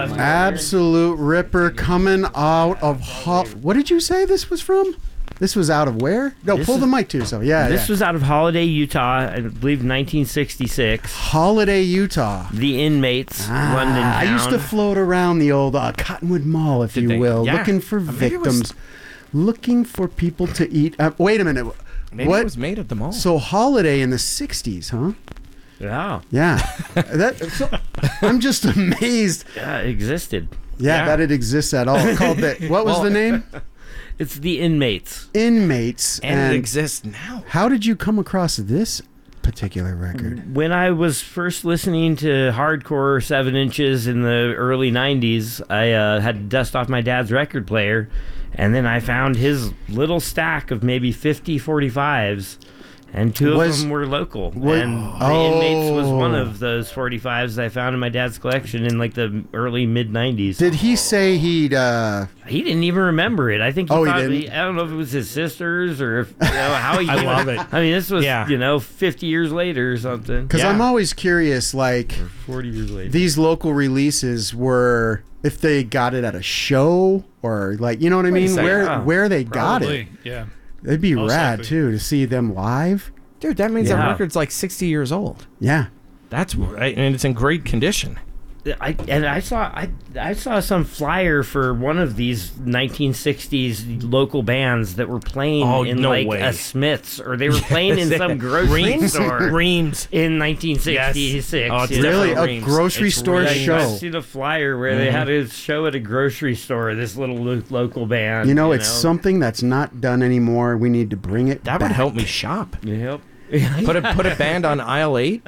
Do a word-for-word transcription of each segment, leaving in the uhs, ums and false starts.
Absolute ripper coming out of... Ho- what did you say this was from? This was out of where? No, This pull is- the mic to yourself. Yeah, This yeah. was out of Holiday, Utah, I believe nineteen sixty-six. Holiday, Utah. The Inmates, Ah, London town. I used to float around the old uh, Cottonwood Mall, if Did you they? will, Yeah. looking for Maybe it was- victims, looking for people to eat. Uh, wait a minute. Maybe what? it was made at the mall. So Holiday in the sixties, huh? Yeah. Yeah. that, so, I'm just amazed. Yeah, it existed. Yeah, Yeah. that it exists at all. Called the, what was Well- the name? It's The Inmates. Inmates. and, it exists now. How did you come across this particular record? When I was first listening to hardcore seven inches in the early nineties, I uh, had to dust off my dad's record player, and then I found his little stack of maybe fifty forty-fives, and two Was- of them were local. was- and The oh. Inmates was one of those forty-fives I found in my dad's collection in like the early mid nineties. Did he say he'd... Uh, He didn't even remember it. I think he Oh, he thought didn't? I don't know if it was his sisters or if, you know, how he I even- love it. I mean, this was, Yeah. you know, fifty years later or something. Because Yeah. I'm always curious, like, forty years later. these local releases were... If they got it at a show or, like, you know what I Wait a mean? second. Where Yeah. where they got it. Probably, yeah. It'd be Most rad, likely. too, to see them live. Dude, that means Yeah. that record's like sixty years old. Yeah. That's right, and it's in great condition. I and I saw I I saw some flyer for one of these nineteen sixties local bands that were playing Oh, in no like way. a Smith's or they were playing in some grocery Reams? store Reams. in nineteen sixty-six. Oh, it's you know? Really? definitely A Reams. grocery It's store really I, show. I see the flyer where they had a show at a grocery store. This little lo- local band. You know, it's something that's not done anymore. We need to bring it That back. would help me shop. Yep. Put a put a band on aisle eight.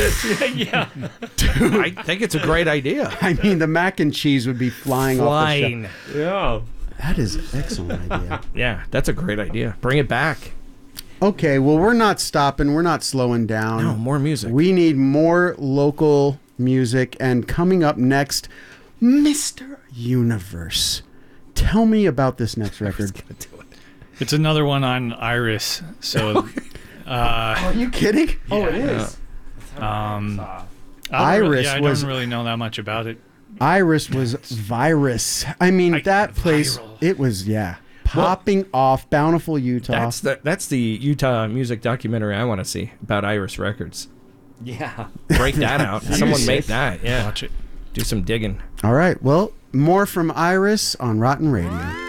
yeah. I think it's a great idea. I mean, the mac and cheese would be flying, off the Flying. shelf. Yeah. That is an excellent idea. Yeah, that's a great idea. Bring it back. Okay, well, we're not stopping. We're not slowing down. No, more music. We need more local music. And coming up next, Mister Universe. Tell me about this next record. It's another one on Iris. So, uh, Are you kidding? Oh, it Yeah. is. um, I don't really- Iris yeah, I was- don't really know that much about it. Iris was virus. I mean, I- that place, viral. it was, yeah, popping off. Bountiful, Utah. That's the that's the Utah music documentary I want to see about Iris Records. Yeah. Break that out. Someone make that. Yeah. Watch it. Do some digging. All right. Well, more from Iris on Rotten Radio.